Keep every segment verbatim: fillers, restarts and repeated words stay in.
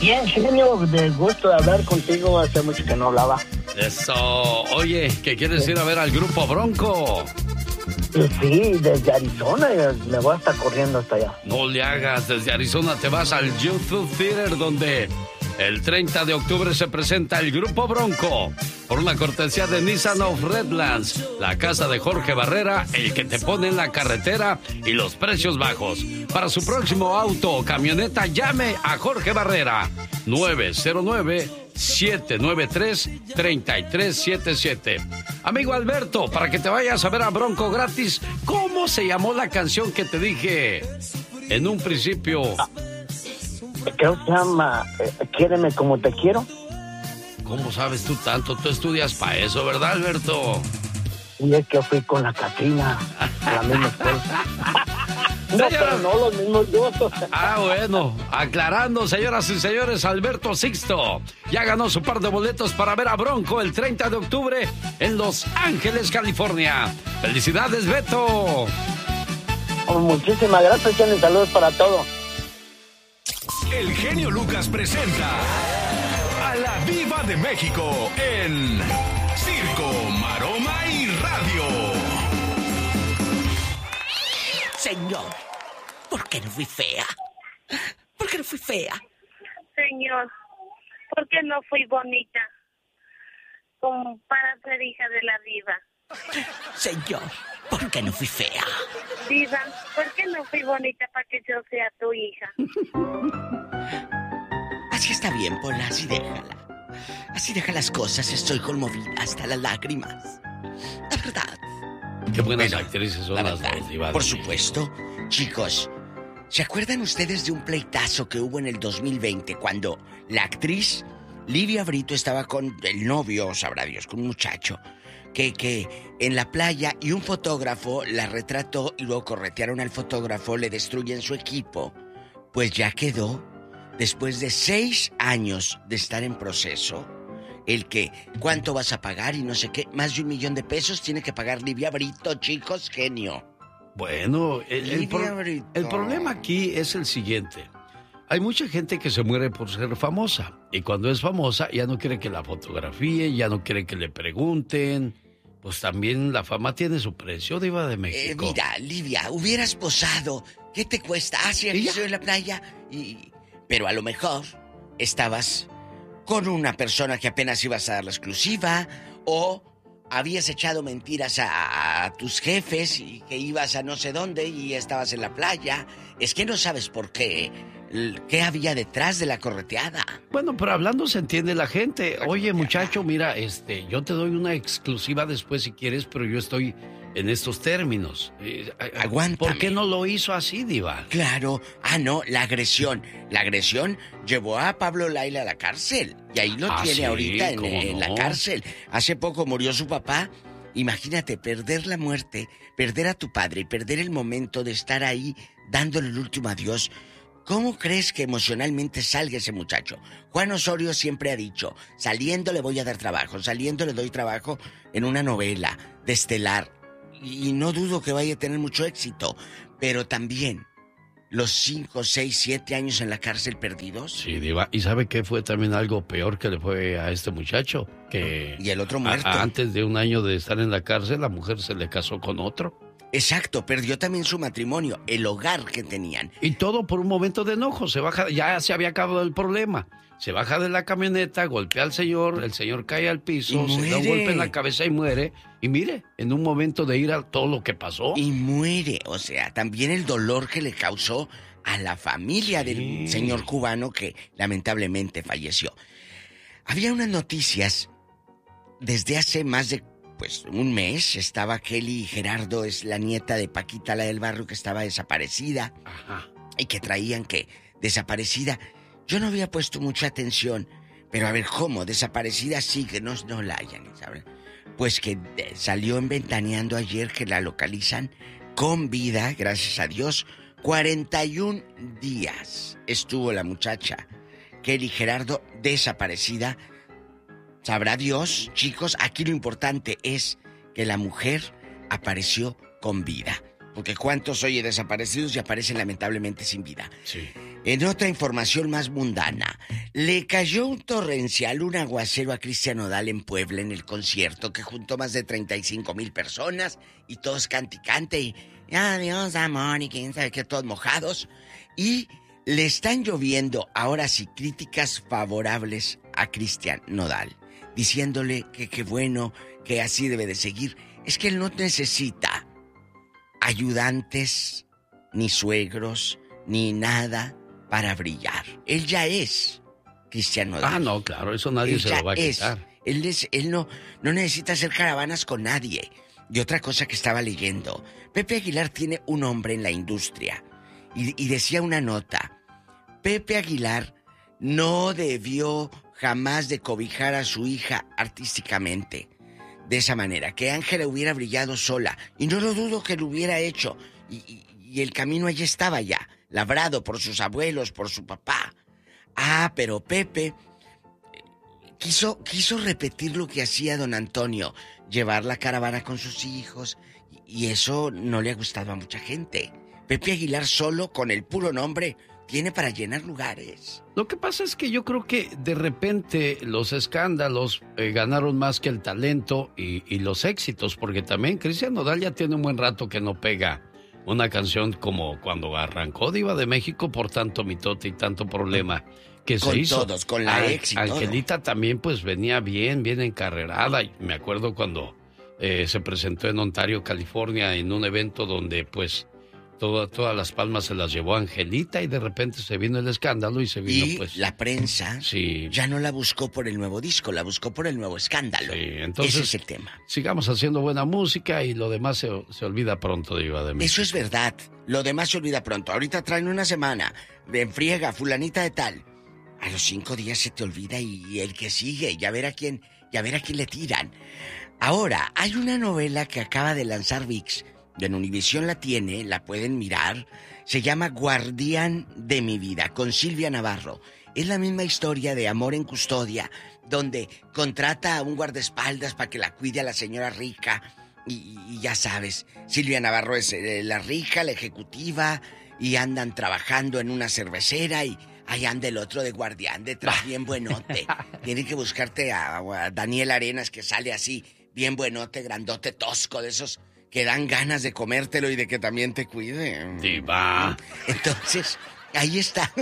Bien, genio, de gusto de hablar contigo, hace mucho que no hablaba. Eso, oye, ¿qué quieres ir a ver al Grupo Bronco? Sí, desde Arizona, me voy a estar corriendo hasta allá. No le hagas, desde Arizona te vas al YouTube Theater, donde el treinta de octubre se presenta el Grupo Bronco, por una cortesía de Nissan of Redlands, la casa de Jorge Barrera, el que te pone en la carretera y los precios bajos. Para su próximo auto o camioneta, llame a Jorge Barrera, nueve cero nueve, siete nueve tres, tres tres siete siete. Amigo Alberto, para que te vayas a ver a Bronco gratis, ¿cómo se llamó la canción que te dije en un principio? Creo que se llama eh, Quiéreme como te quiero. ¿Cómo sabes tú tanto? Tú estudias para eso, ¿verdad, Alberto? Y es que fui con la Catrina a la misma escuela. No, pero no los mismos gustos. Ah, bueno. Aclarando, señoras y señores, Alberto Sixto ya ganó su par de boletos para ver a Bronco el treinta de octubre en Los Ángeles, California. ¡Felicidades, Beto! Oh, muchísimas gracias, Jenny. Saludos para todos. El genio Lucas presenta a la Diva de México en Circo, Maroma y Radio. Señor, ¿por qué no fui fea? ¿Por qué no fui fea? Señor, ¿por qué no fui bonita? Como para ser hija de la diva. Señor, ¿por qué no fui fea? Diva, ¿por qué no fui bonita para que yo sea tu hija? Así está bien, Pola, así déjala. Así deja las cosas, estoy conmovida hasta las lágrimas. La verdad. Qué buenas Bueno, actrices son la las verdad, dos, Diva. por supuesto. Chicos, ¿se acuerdan ustedes de un pleitazo que hubo en el dos mil veinte cuando la actriz Livia Brito estaba con el novio, sabrá Dios, con un muchacho, que, que en la playa y un fotógrafo la retrató y luego corretearon al fotógrafo, le destruyen su equipo? Pues ya quedó, después de seis años de estar en proceso, el que, ¿cuánto vas a pagar? Y no sé qué, más de un millón de pesos tiene que pagar Livia Brito, chicos, genio. Bueno, el, el, pro- el problema aquí es el siguiente. Hay mucha gente que se muere por ser famosa. Y cuando es famosa ya no quiere que la fotografíen, ya no quiere que le pregunten. Pues también la fama tiene su precio, Diva de México. Eh, mira, Livia, hubieras posado. ¿Qué te cuesta? Ah, sí, aquí estoy en la playa. Y... Pero a lo mejor estabas con una persona que apenas ibas a dar la exclusiva, o habías echado mentiras a, a tus jefes y que ibas a no sé dónde y estabas en la playa. Es que no sabes por qué, qué había detrás de la correteada. Bueno, pero hablando se entiende la gente. Oye, muchacho, mira, este, yo te doy una exclusiva después si quieres, pero yo estoy en estos términos. Eh, Aguántame. ¿Por qué no lo hizo así, Diva? Claro. Ah, no, la agresión. La agresión llevó a Pablo Laila a la cárcel. Y ahí lo Ah, tiene sí, ahorita en, ¿cómo en no? la cárcel. Hace poco murió su papá. Imagínate, perder la muerte, perder a tu padre y perder el momento de estar ahí dándole el último adiós. ¿Cómo crees que emocionalmente salga ese muchacho? Juan Osorio siempre ha dicho, saliendo le voy a dar trabajo, saliendo le doy trabajo en una novela de Estelar. Y no dudo que vaya a tener mucho éxito, pero también los cinco, seis, siete años en la cárcel perdidos. Sí, Diva. ¿Y sabe qué fue también algo peor que le fue a este muchacho? Que y el otro muerto. A, antes de un año de estar en la cárcel, la mujer se le casó con otro. Exacto, perdió también su matrimonio, el hogar que tenían. Y todo por un momento de enojo. Se baja, ya se había acabado el problema. Se baja de la camioneta, golpea al señor, el señor cae al piso, se da un golpe en la cabeza y muere. Y mire, en un momento de ira todo lo que pasó. Y muere, o sea, también el dolor que le causó a la familia sí. del señor cubano que lamentablemente falleció. Había unas noticias desde hace más de pues un mes. Estaba Kelly Gerardo, es la nieta de Paquita, la del barrio, que estaba desaparecida. Ajá. Y que traían que desaparecida. Yo no había puesto mucha atención, pero a ver, ¿cómo? Desaparecida sí, que no, no la hayan, ¿saben? Pues que salió en Ventaneando ayer que la localizan con vida, gracias a Dios. cuarenta y un días estuvo la muchacha Kelly Gerardo desaparecida. Sabrá Dios, chicos, aquí lo importante es que la mujer apareció con vida. porque cuántos, oye, desaparecidos y aparecen lamentablemente sin vida. Sí. En otra información más mundana, le cayó un torrencial, un aguacero a Cristian Nodal en Puebla en el concierto que juntó más de treinta y cinco mil personas y todos cante y cante y adiós amor y quién sabe qué, todos mojados. Y le están lloviendo ahora sí críticas favorables a Cristian Nodal, diciéndole que qué bueno, que así debe de seguir. Es que él no necesita ayudantes, ni suegros, ni nada para brillar. Él ya es Cristian Nodal. Ah, no, claro, eso nadie él se lo va a quitar. Es. Él, es, él no, no necesita hacer caravanas con nadie. Y otra cosa que estaba leyendo, Pepe Aguilar tiene un hombre en la industria. Y, y decía una nota, Pepe Aguilar no debió jamás de cobijar a su hija artísticamente de esa manera, que Ángela hubiera brillado sola, y no lo dudo que lo hubiera hecho, y, y, y el camino allí estaba ya, labrado por sus abuelos, por su papá. Ah, pero Pepe quiso, quiso repetir lo que hacía don Antonio, llevar la caravana con sus hijos, y, y eso no le ha gustado a mucha gente. Pepe Aguilar solo, con el puro nombre, tiene para llenar lugares. Lo que pasa es que yo creo que de repente los escándalos eh, ganaron más que el talento y, y los éxitos, porque también Cristian Nodal ya tiene un buen rato que no pega una canción como cuando arrancó Diva de México por tanto mitote y tanto problema que con se hizo. Con todos, con la An- ex y Angelita todo. También pues venía bien, bien encarrerada. Y me acuerdo cuando eh, se presentó en Ontario, California, en un evento donde pues Todo, todas las palmas se las llevó Angelita y de repente se vino el escándalo y se vino y pues... la prensa sí. ya no la buscó por el nuevo disco, la buscó por el nuevo escándalo. Sí, entonces, ese es el tema. Sigamos haciendo buena música y lo demás se, se olvida pronto, Diva de México. Eso es verdad, lo demás se olvida pronto. Ahorita traen una semana de enfriega, fulanita de tal. A los cinco días se te olvida y, y el que sigue, ya ver a quién, ya ver a quién le tiran. Ahora, hay una novela que acaba de lanzar ViX. En Univisión la tiene, la pueden mirar. Se llama Guardián de mi vida, con Silvia Navarro. Es la misma historia de Amor en Custodia, donde contrata a un guardaespaldas para que la cuide a la señora rica. Y, y ya sabes, Silvia Navarro es eh, la rica, la ejecutiva, y andan trabajando en una cervecera y ahí anda el otro de guardián detrás, bien buenote. Tienen que buscarte a, a Daniel Arenas, que sale así, bien buenote, grandote, tosco, de esos que dan ganas de comértelo y de que también te cuide. Diva. Entonces, ahí está.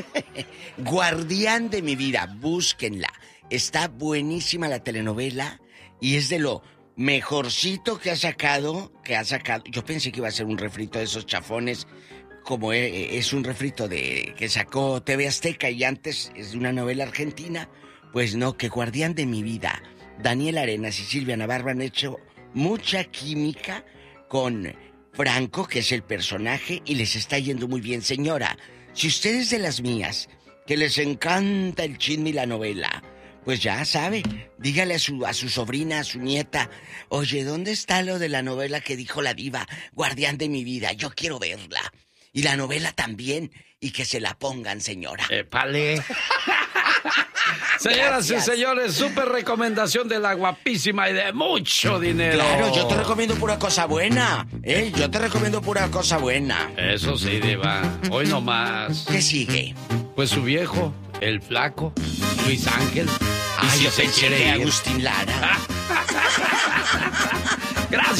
Guardián de mi vida, búsquenla. Está buenísima la telenovela y es de lo mejorcito que ha sacado, que ha sacado. Yo pensé que iba a ser un refrito de esos chafones, como es un refrito de que sacó T V Azteca y antes es de una novela argentina. Pues no, que Guardián de mi vida. Daniel Arenas y Silvia Navarro han hecho mucha química con Franco, que es el personaje, y les está yendo muy bien. Señora, si usted es de las mías, que les encanta el chisme y la novela, pues ya sabe, dígale a su, a su sobrina, a su nieta, oye, ¿dónde está lo de la novela que dijo la diva, Guardián de mi vida? Yo quiero verla. Y la novela también, y que se la pongan, señora. Eh, pale. Señoras Gracias. y señores, súper recomendación de la guapísima y de mucho dinero. Claro, yo te recomiendo pura cosa buena. ¿Eh? Yo te recomiendo pura cosa buena. Eso sí, Diva. Hoy no más. ¿Qué sigue? Pues su viejo, el flaco, Luis Ángel. Y Ay, si yo se pensé quiere que ir. Agustín Lara. Gracias.